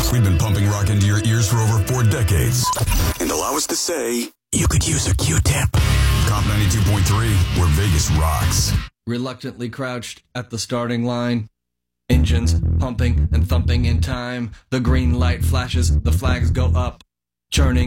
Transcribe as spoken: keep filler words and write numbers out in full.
We've been pumping rock into your ears for over four decades. And allow us to say, you could use a Q-tip. Comp ninety-two point three, where Vegas rocks. Reluctantly crouched at the starting line. Engines pumping and thumping in time. The green light flashes, the flags go up. Churning